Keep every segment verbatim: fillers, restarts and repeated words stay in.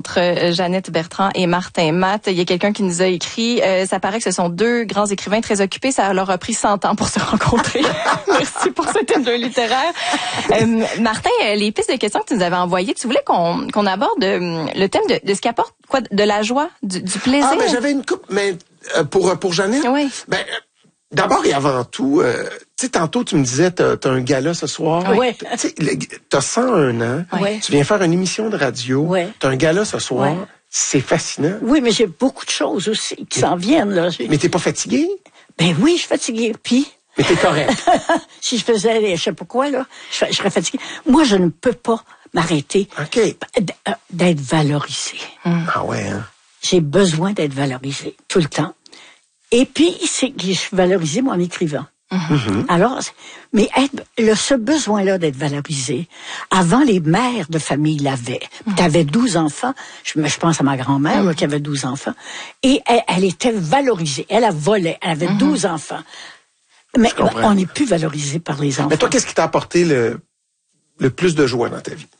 entre euh, Jeannette Bertrand et Martin Matt. Il y a quelqu'un qui nous a écrit, euh, ça paraît que ce sont deux grands écrivains très occupés, ça leur a pris cent ans pour se rencontrer. Merci pour cet interview littéraire. Euh, Martin, les pistes de questions que tu nous avais envoyées, tu voulais qu'on qu'on aborde euh, le thème de, de ce qui apporte quoi, de la joie, du, du plaisir. Ah, mais j'avais une coupe, mais euh, pour pour Jeannette. Oui. Ben d'abord et avant tout, euh, tu sais, tantôt tu me disais, t'as, t'as un gala ce soir. Oui. Tu sais, t'as cent un ans. Oui. Tu viens faire une émission de radio. Oui. T'as un gala ce soir. Oui. C'est fascinant. Oui, mais j'ai beaucoup de choses aussi qui s'en viennent, là. Mais t'es pas fatigué? Ben oui, je suis fatiguée. Puis, mais t'es correct. si je faisais, je sais pas quoi, là, je, je serais fatiguée. Moi, je ne peux pas m'arrêter OK. d'être valorisée. Hum. Ah ouais, hein? J'ai besoin d'être valorisée tout le temps. Et puis, c'est que je suis valorisée, moi, en écrivant. Mm-hmm. Alors, mais être, le, ce besoin-là d'être valorisé, avant les mères de famille l'avaient. Mm-hmm. Tu avais douze enfants, je, je pense à ma grand-mère mm-hmm. là, qui avait douze enfants, et elle, elle était valorisée. Elle a volé, elle avait mm-hmm. douze enfants. Mais on n'est plus valorisé par les enfants. Mais toi, qu'est-ce qui t'a apporté le, le plus de joie dans ta vie?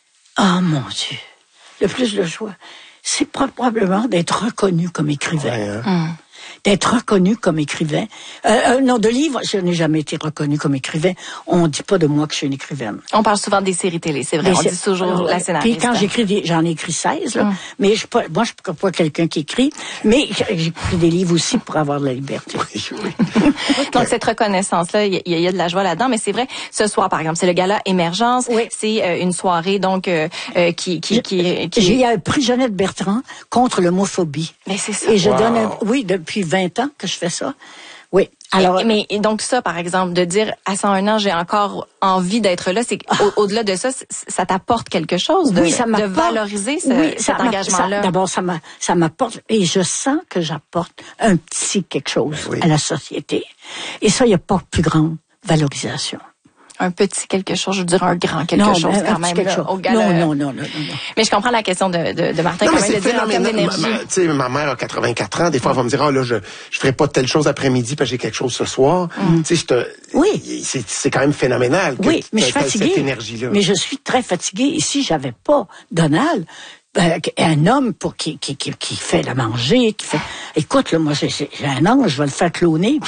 Oh mon Dieu, le plus de joie, c'est probablement d'être reconnu comme écrivain. Ouais, hein? mm. D'être reconnu comme écrivain. Euh, euh, non, de livres, je n'ai jamais été reconnu comme écrivain. On dit pas de moi que je suis une écrivaine. On parle souvent des séries télé, c'est vrai. Des on sé- dit toujours alors, la scénariste. Puis quand j'écris, des, j'en ai écrit seize, là. Mm. Mais je, pas, moi, je suis pas quelqu'un qui écrit. Mais j'écris des livres aussi pour avoir de la liberté. Oui, oui. Donc cette reconnaissance-là, il y, y a de la joie là-dedans. Mais c'est vrai, ce soir, par exemple, c'est le gala Émergence. Oui. C'est euh, une soirée donc euh, euh, qui qui qui. qui... J'ai un prix Jeannette Bertrand contre l'homophobie. Mais c'est ça. Et je wow. donne, un, oui, depuis vingt ans que je fais ça. Oui. Alors, et, mais et donc ça, par exemple, de dire à cent un ans, j'ai encore envie d'être là, c'est au, au-delà de ça, ça t'apporte quelque chose de, oui, ça de valoriser ce, oui, cet engagement-là. Ça, d'abord, ça, m'a, ça m'apporte, et je sens que j'apporte un petit quelque chose oui. à la société. Et ça, il n'y a pas plus grande valorisation. Un petit quelque chose, je veux dire un grand quelque non, chose ben, quand même. Quelque là, chose. Au gala. Non, non, non, non, non. Mais je comprends la question de, de, de Martin non, quand mais même, de dire en termes d'énergie. Tu sais, ma mère a quatre-vingt-quatre ans. Des fois, elle va me dire, ah, oh, là, je, je ferai pas telle chose après-midi parce que j'ai quelque chose ce soir. Mm. Tu sais, je te, oui. C'est, c'est quand même phénoménal. Que oui, mais je suis fatiguée. Cette énergie-là. Mais je suis très fatiguée. Et si j'avais pas Donald, ben, un homme pour qui, qui, qui, qui fait la manger, qui fait, écoute, là, moi, j'ai, j'ai un ange, je vais le faire cloner.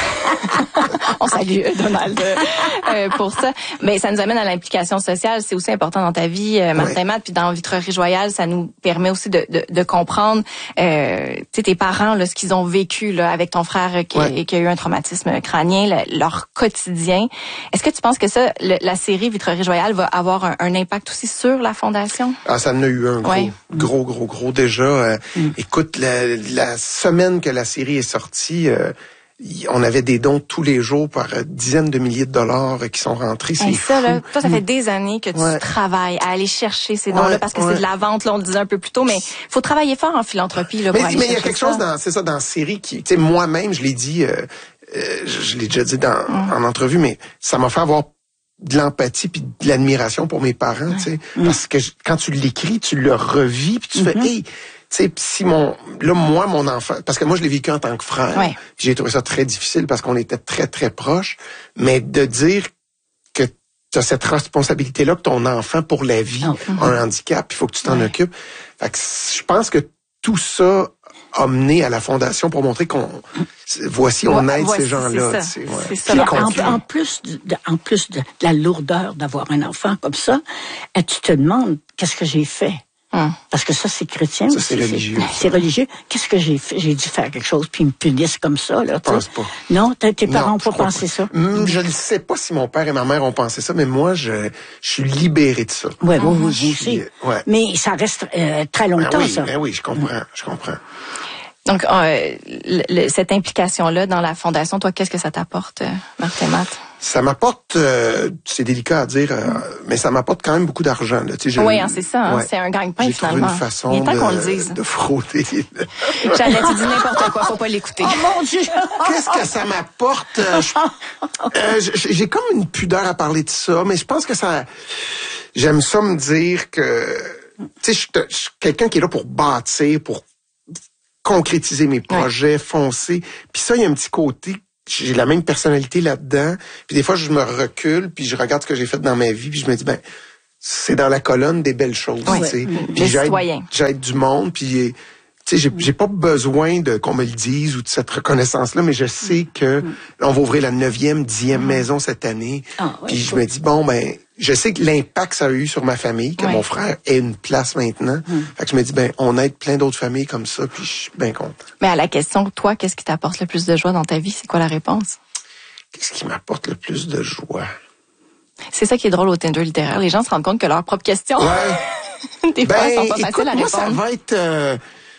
On salue Donald euh, pour ça. Mais ça nous amène à l'implication sociale. C'est aussi important dans ta vie, euh, Martin ouais. Matt, puis dans Vitrerie Royale, ça nous permet aussi de, de, de comprendre euh, tes parents, là, ce qu'ils ont vécu là, avec ton frère qui, ouais. qui a eu un traumatisme crânien, le, leur quotidien. Est-ce que tu penses que ça, le, la série Vitrerie Royale va avoir un, un impact aussi sur la Fondation? Ah, ça en a eu un gros, ouais. gros, gros, gros déjà. Euh, mm. Écoute, la, la semaine que la série est sortie... Euh, on avait des dons tous les jours par dizaines de milliers de dollars qui sont rentrés. C'est ça, fou. Là, toi, ça fait des années que tu ouais. travailles à aller chercher ces dons-là ouais, parce que ouais. c'est de la vente, là, on le disait un peu plus tôt, mais faut travailler fort en philanthropie. Là, mais pour mais il y a quelque ça. chose dans, c'est ça, dans la série qui, tu sais, moi-même, je l'ai dit, euh, euh, je, je l'ai déjà dit dans, mm. en entrevue, mais ça m'a fait avoir de l'empathie puis de l'admiration pour mes parents, tu sais, mm. parce que je, quand tu l'écris, tu le revis puis tu mm-hmm. fais, hey. Tu sais, si mon, là, moi, mon enfant, parce que moi, je l'ai vécu en tant que frère. Ouais. J'ai trouvé ça très difficile parce qu'on était très, très proches. Mais de dire que tu as cette responsabilité-là, que ton enfant, pour la vie, oh. a un handicap, il faut que tu t'en ouais. occupes. Fait que je pense que tout ça a mené à la Fondation pour montrer qu'on, voici, on ouais, aide voici, ces gens-là. C'est ça. Ouais. C'est ça. En, en plus, de, en plus de la lourdeur d'avoir un enfant comme ça, tu te demandes, qu'est-ce que j'ai fait? Hum. Parce que ça, c'est chrétien. Ça, c'est religieux. C'est, c'est religieux. Qu'est-ce que j'ai fait? J'ai dû faire quelque chose, puis ils me punissent comme ça, là. Je pense pas. Non, tes parents n'ont pas pensé ça? Hum, je ne sais pas si mon père et ma mère ont pensé ça, mais moi, je, je suis libéré de ça. Ouais, oui, oui, oui, aussi. Ouais. Mais ça reste euh, très longtemps, ben oui, ça. Ben oui, je comprends, hum. je comprends. Donc, euh, le, le, cette implication-là dans la Fondation, toi, qu'est-ce que ça t'apporte, euh, Martin Matt? Ça m'apporte, euh, c'est délicat à dire, euh, mais ça m'apporte quand même beaucoup d'argent. Là. Tu sais, oui, hein, c'est ça, hein, ouais. c'est un gagne-pain j'ai finalement. J'ai trouvé une façon Il est temps de, qu'on le dise. de frauder. J'allais te dire n'importe quoi, faut pas l'écouter. Oh mon Dieu! Qu'est-ce que ça m'apporte? Euh, euh, j'ai comme une pudeur à parler de ça, mais je pense que ça... J'aime ça me dire que... Tu sais, je suis quelqu'un qui est là pour bâtir, pour concrétiser mes projets, ouais. foncer. Puis ça, il y a un petit côté... J'ai la même personnalité là-dedans. Puis des fois, je me recule, puis je regarde ce que j'ai fait dans ma vie, puis je me dis, ben, c'est dans la colonne des belles choses. Oui. Tu sais. Mmh. Puis j'aide, citoyen. j'aide du monde, puis... Tu sais, j'ai, j'ai pas besoin de qu'on me le dise ou de cette reconnaissance-là, mais je sais que mm. on va ouvrir la neuvième, dixième mm. maison cette année. Ah, ouais, puis je me dis, bon, ben, je sais que l'impact que ça a eu sur ma famille, que ouais. mon frère ait une place maintenant. Mm. Fait que je me dis, ben, on aide plein d'autres familles comme ça, puis je suis bien content. Mais à la question, toi, qu'est-ce qui t'apporte le plus de joie dans ta vie? C'est quoi la réponse? Qu'est-ce qui m'apporte le plus de joie? C'est ça qui est drôle au Tinder littéraire. Les gens se rendent compte que leurs propres questions, ouais. des fois, ben, sont pas écoute, faciles à moi, répondre. Ça va être... Euh,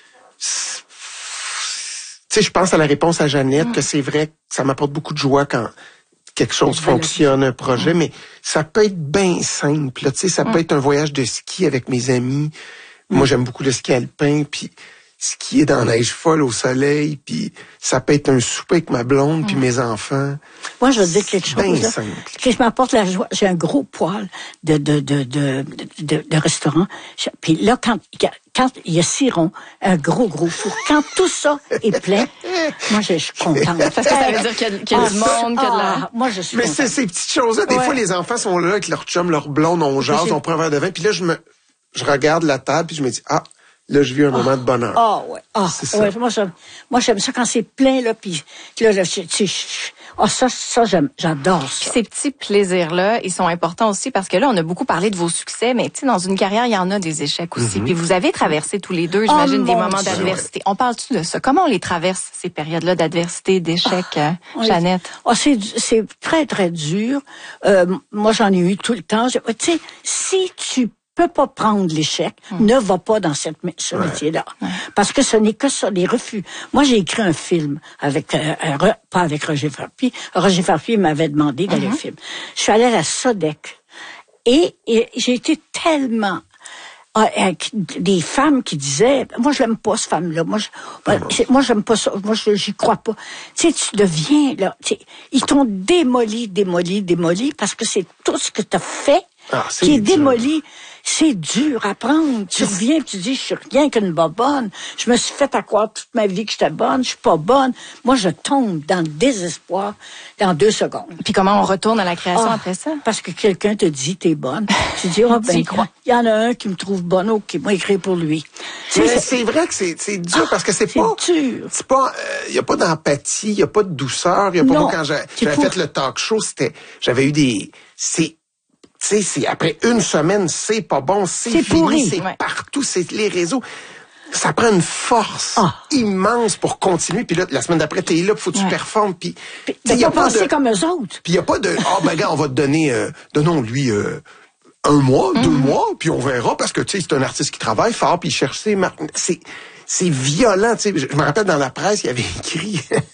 tu sais, je pense à la réponse à Jeannette, mmh. que c'est vrai que ça m'apporte beaucoup de joie quand quelque chose fonctionne, un projet, mmh. mais ça peut être bien simple. Tu sais, ça mmh. peut être un voyage de ski avec mes amis. Mmh. Moi, j'aime beaucoup le ski alpin, puis skier dans la neige folle au soleil, puis ça peut être un souper avec ma blonde, mmh. puis mes enfants. Moi, je veux dire quelque chose, bien là, simple. qui m'apporte la joie. J'ai un gros poêle de de de de de, de restaurant. Puis là, quand quand il y a six ronds, un gros gros four, quand tout ça est plein, moi, je suis contente. Parce que ça veut dire qu'il y a, qu'il y a ah, du monde, qu'il y a de la... Ah, moi, je suis Mais contente. c'est ces petites choses-là. Des ouais. fois, les enfants sont là avec leur chum, leur blonde, on jase, on prend un verre de vin, puis là, je me, je regarde la table, puis je me dis, ah, là, je vis un oh, moment de bonheur. Ah, oh, ouais. Ah, oh, ouais. Moi, j'aime, moi, j'aime ça quand c'est plein, là, puis là, là, tu sais, ah, oh, ça, ça, j'aime, j'adore ça. Puis ces petits plaisirs-là, ils sont importants aussi parce que là, on a beaucoup parlé de vos succès, mais tu sais, dans une carrière, il y en a des échecs aussi. Mm-hmm. Puis vous avez traversé tous les deux, j'imagine, oh, des moments Dieu. d'adversité. On parle-tu de ça? Comment on les traverse, ces périodes-là d'adversité, d'échecs, ah, euh, Jeannette? Ah, oh, c'est, c'est très, très dur. Euh, moi, j'en ai eu tout le temps. Tu sais, si tu peux pas prendre l'échec, mmh. ne va pas dans cette, ce ouais. métier-là. Ouais. Parce que ce n'est que ça, les refus. Moi, j'ai écrit un film avec, euh, un, pas avec Roger Farpy. Roger Farpy m'avait demandé d'aller mmh. au film. Je suis allée à la Sodec. Et, et j'ai été tellement, euh, avec des femmes qui disaient, moi, je l'aime pas, cette femme-là. Moi, je, mmh. moi, j'aime pas ça. Moi, je, j'y crois pas. Tu sais, tu deviens, là, tu sais, ils t'ont démoli, démoli, démoli parce que c'est tout ce que t'as fait ah, qui est dur. démoli. C'est dur à prendre. Tu reviens et tu dis, je suis rien qu'une bobonne. Je me suis fait à croire toute ma vie que j'étais bonne. Je suis pas bonne. Moi, je tombe dans le désespoir dans deux secondes. Puis comment on retourne à la création ah, après ça? Parce que quelqu'un te dit, t'es bonne. Tu dis, oh, ben, il y en a un qui me trouve bonne, oh, qui m'a écrit pour lui. C'est, c'est, c'est vrai que c'est, c'est dur parce que c'est, c'est pas, dur. C'est pas, il euh, y a pas d'empathie, il y a pas de douceur, il y a pas, non, moi, quand j'avais, j'avais pour... fait le talk show, c'était, j'avais eu des, c'est, tu sais, c'est après une semaine, c'est pas bon, c'est, c'est fini, pourri. c'est ouais. partout, c'est les réseaux. Ça prend une force oh. immense pour continuer. Puis là, la semaine d'après, t'es là, faut que tu ouais. performes. Puis t'as pas pensé comme eux autres. Puis il y a pas de, ah oh, ben gars, on va te donner, euh, donnons-lui euh, un mois, mm-hmm. deux mois, puis on verra parce que tu sais, c'est un artiste qui travaille fort, puis il cherche ses marques. C'est, c'est violent. Tu sais, je me rappelle dans la presse, il y avait écrit,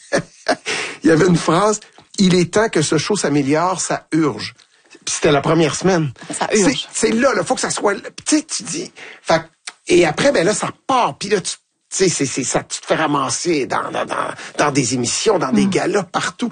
il y avait une phrase, il est temps que ce show s'améliore, ça urge. Puis c'était la première semaine. Ça urge. C'est, c'est là, il faut que ça soit... Tu sais, tu dis... Fait, et après, ben là, ça part. Puis là, tu sais, c'est, c'est, ça, tu te fais ramasser dans, dans, dans, dans des émissions, dans mm. des galas, partout.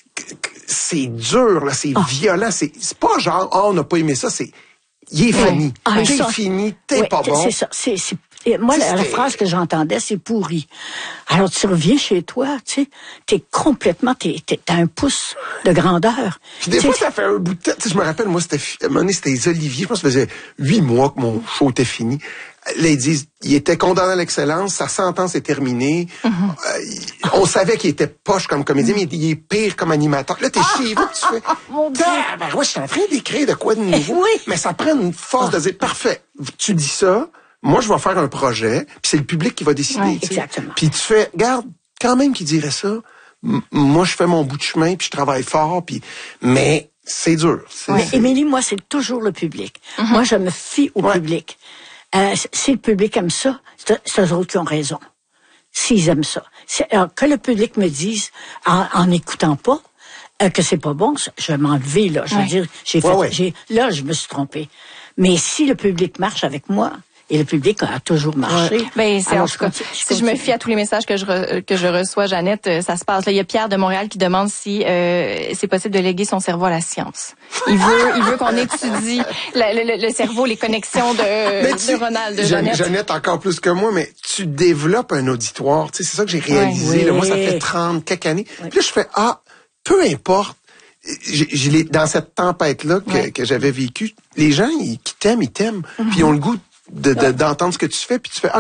C'est dur, là, c'est oh. violent. C'est, c'est pas genre, oh, on n'a pas aimé ça, c'est... Il est fini. Ouais. Ah, t'es ça. fini, t'es ouais, pas bon. C'est ça, c'est... c'est... Et moi, la, la phrase que j'entendais, c'est pourri. Alors, tu reviens chez toi, tu sais, t'es complètement, t'es, t'es, t'as un pouce de grandeur. Puis des t'sais, fois, ça fait un bout de temps. Tu sais, je me rappelle, moi, c'était, à un moment donné, c'était les Oliviers. Je pense que ça faisait huit mois que mon show était fini. Là, ils disent, il était condamné à l'excellence, sa sentence est terminée. Mm-hmm. Euh, il, on savait qu'il était poche comme comédien, mm-hmm. mais il est pire comme animateur. Là, t'es chez vous, tu fais, mon Dieu. Ben, ouais, je suis en train d'écrire de quoi de nouveau. Oui. Mais ça prend une force oh. de dire, parfait, tu dis ça. Moi, je vais faire un projet, puis c'est le public qui va décider. Ouais, exactement. Puis tu fais, regarde, quand même qui dirait ça, m- moi, je fais mon bout de chemin, puis je travaille fort, puis mais c'est dur. C'est, ouais. c'est... Émilie, moi, c'est toujours le public. Mm-hmm. Moi, je me fie au ouais. public. Euh, si le public aime ça, c'est, c'est eux autres qui ont raison. S'ils aiment ça. C'est, alors, que le public me dise, en, en n'écoutant pas, euh, que c'est pas bon, je vais m'enlever, là. Je veux ouais. dire, j'ai fait, ouais, ouais. j'ai, là, je me suis trompée. Mais si le public marche avec moi, et le public a toujours marché. Ouais. Ben, c'est, alors, en tout cas, continue, je si je me fie à tous les messages que je re, que je reçois, Jeannette, ça se passe. Là, il y a Pierre de Montréal qui demande si euh, c'est possible de léguer son cerveau à la science. Il veut, il veut qu'on étudie la, le, le cerveau, les connexions de, tu, de Ronald, de Jeannette. Jeannette encore plus que moi, mais tu développes un auditoire. Tu sais, c'est ça que j'ai réalisé. Ouais. Là, moi, ça fait trente quelques années. Ouais. Puis là, je fais, ah, peu importe. j'ai, j'ai, dans cette tempête-là que, ouais. que j'avais vécue, les gens ils, qui t'aiment, ils t'aiment. Mm-hmm. Puis ils ont le goût de, de, d'entendre ce que tu fais, puis tu fais,